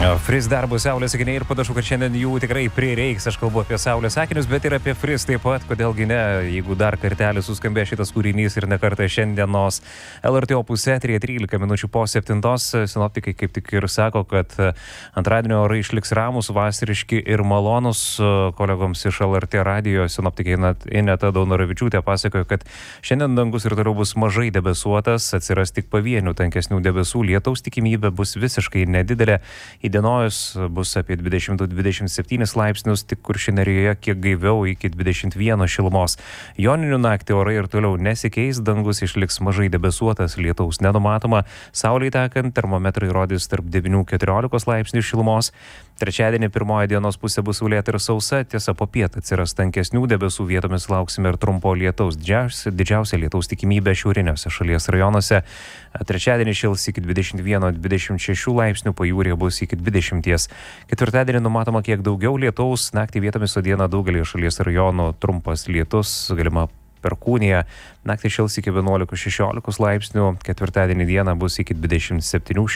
Fris darbo saulės akiniai ir panašu, kad šiandien jų tikrai prireiks. Aš kalbu apie saulės akinius, bet ir apie Fris taip pat, kodėlgi ne, jeigu dar kartelį suskambė šitas kūrinys ir ne kartą šiandienos LRT Opus eteryje 13 minučių po 7. Sinoptikai kaip tik ir sako, kad antradienio orai išliks ramus, vasariški ir malonus. Kolegoms iš LRT radijo sinoptikai Ineta Daunoravičiūtė pasakojo, kad šiandien dangus ir toliau bus mažai debesuotas, atsiras tik pavienių tankesnių debesų, lietaus tikimybė bus visiškai nedidelė. Įdienojus bus apie 20-27 laipsnius, tik Kuršių nerijoje kiek gaiviau iki 21 šilumos. Joninių naktį orai ir toliau nesikeis, dangus išliks mažai debesuotas, lietaus nenumatoma, saulei tekant termometrai rodys tarp 9-14 laipsnių šilumos. Trečiadienį pirmoji dienos pusė bus saulėta ir sausa, tiesa popiet atsiras tankesnių debesų, vietomis lauksime ir trumpo lietaus. Didžiausia lietaus tikimybė šiauriniuose šalies rajonuose. Trečiadienį šils iki 21-26 laipsnių, pajūryje bus iki 20. Ketvirtadienį numatoma kiek daugiau lietaus, naktį vietomis, o dieną daugelį šalies rajonų trumpas lietus, galima perkūnija. Naktį šils iki 11-16 laipsnių, ketvirtadienį dieną bus iki 27